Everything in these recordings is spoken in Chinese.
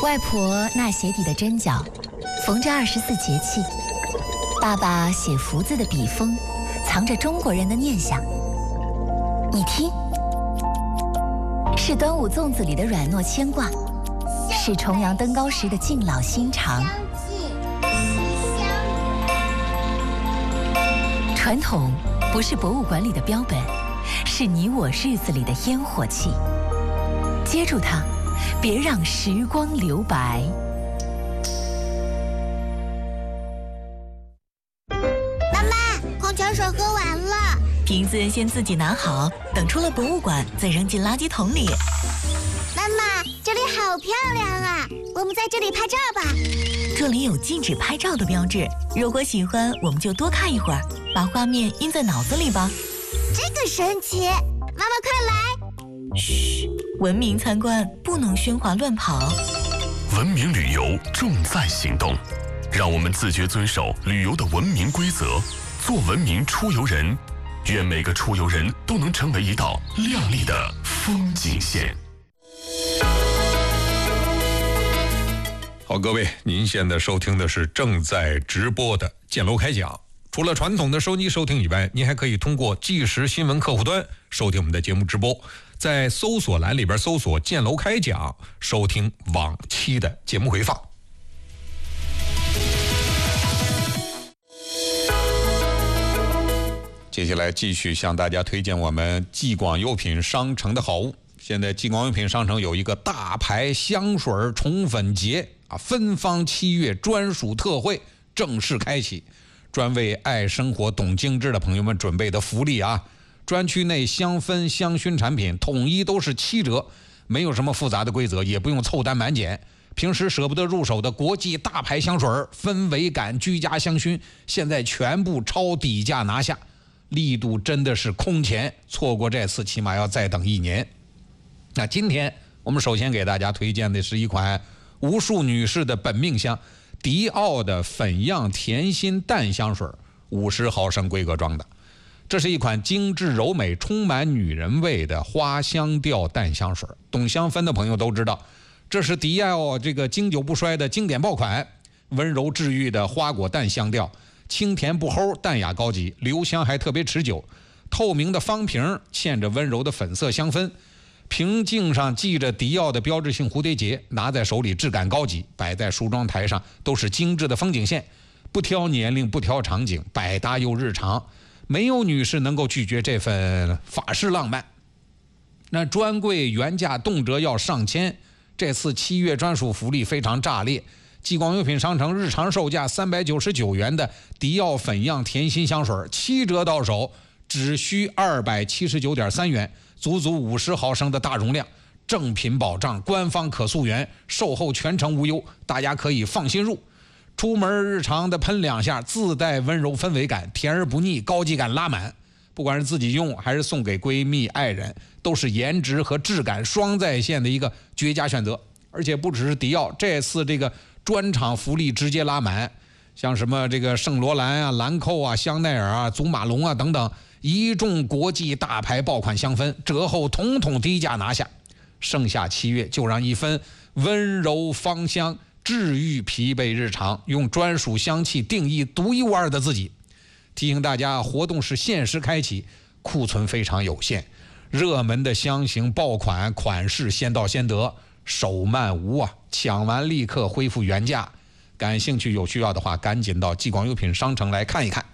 外婆那鞋底的针脚，缝着24节气；爸爸写福字的笔锋，藏着中国人的念想。你听，是端午粽子里的软糯牵挂，是重阳登高时的敬老心肠。传统不是博物馆里的标本，是你我日子里的烟火气。接住它，别让时光留白。 妈妈，矿泉水喝完了， 瓶子先自己拿好，等出了博物馆再扔进垃圾桶里。 妈妈，这里好漂亮啊，我们在这里拍照吧。 这里有禁止拍照的标志，如果喜欢，我们就多看一会儿，把画面印在脑子里吧。 这个神奇，妈妈快来！ 嘘，文明参观，不能喧哗乱跑。 文明旅游重在行动，让我们自觉遵守旅游的文明规则，做文明出游人。愿每个出游人都能成为一道亮丽的风景线。 好，各位，您现在收听的是正在直播的建楼开讲。除了传统的收机收听以外，您还可以通过即时新闻客户端收听我们的节目直播，在搜索栏里边搜索建楼开讲，收听往期的节目回放。接下来继续向大家推荐我们继广优品商城的好物。现在继广优品商城有一个大牌香水宠粉节啊，芬芳7月专属特惠正式开启，专为爱生活懂精致的朋友们准备的福利啊！专区内香氛香薰产品统一都是7折，没有什么复杂的规则，也不用凑单满减。平时舍不得入手的国际大牌香水、氛围感居家香薰，现在全部超底价拿下，力度真的是空前，错过这次起码要再等1年。那今天我们首先给大家推荐的是一款无数女士的本命香，迪奥的粉样甜心淡香水，50毫升规格装的。这是一款精致柔美、充满女人味的花香调淡香水。懂香氛的朋友都知道，这是迪奥这个经久不衰的经典爆款，温柔治愈的花果淡香调，清甜不齁，淡雅高级，留香还特别持久。透明的方瓶嵌着温柔的粉色香氛，瓶颈上系着迪奥的标志性蝴蝶结，拿在手里质感高级，摆在梳妆台上都是精致的风景线，不挑年龄不挑场景，百搭又日常，没有女士能够拒绝这份法式浪漫。那专柜原价动辄要上千，这次7月专属福利非常炸裂，继广优品商城日常售价399元的迪奥粉样甜心香水7折到手，只需279.3元，足足50毫升的大容量，正品保障，官方可溯源，售后全程无忧，大家可以放心入。出门日常的喷2下，自带温柔氛围感，甜而不腻，高级感拉满。不管是自己用还是送给闺蜜爱人，都是颜值和质感双在线的一个绝佳选择。而且不只是迪奥，这次这个专场福利直接拉满，像什么这个圣罗兰啊、兰蔻啊、香奈儿啊、祖马龙啊等等一众国际大牌爆款香氛，折后统统低价拿下。盛夏7月，就让一分温柔芳香治愈疲惫日常，用专属香气定义独一无二的自己。提醒大家，活动是限时开启，库存非常有限，热门的香型爆款款式先到先得，手慢无啊，抢完立刻恢复原价。感兴趣有需要的话，赶紧到继广优品商城来看一看。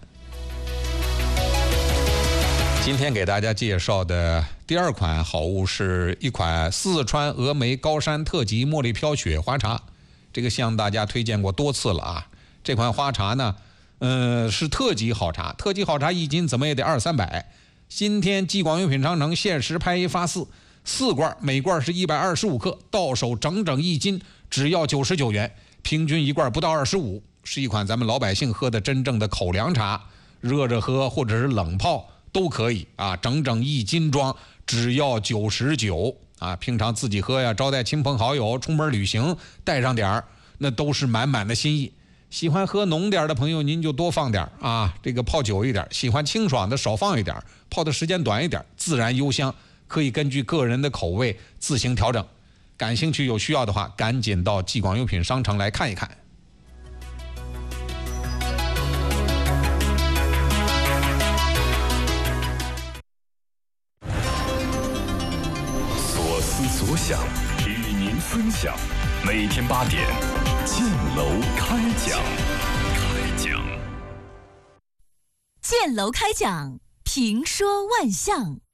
今天给大家介绍的第2款好物是一款四川峨眉高山特级茉莉飘雪花茶，这个向大家推荐过多次了啊。这款花茶呢，是特级好茶，特级好茶1斤怎么也得200-300。今天继广优品商城限时拍1发4罐，每罐是125克，到手整整1斤，只要99元，平均1罐不到25，是一款咱们老百姓喝的真正的口粮茶，热着喝或者是冷泡都可以啊，整整1斤装，只要99啊。平常自己喝呀，招待亲朋好友，出门旅行带上点儿，那都是满满的心意。喜欢喝浓点的朋友，您就多放点啊，这个泡久一点；喜欢清爽的少放一点，泡的时间短一点，自然幽香，可以根据个人的口味自行调整。 感兴趣有需要的话，赶紧到激广用品商城来看一看。 所思所想，与您分享。每天8点，建楼开讲。 建楼开讲，评说万象。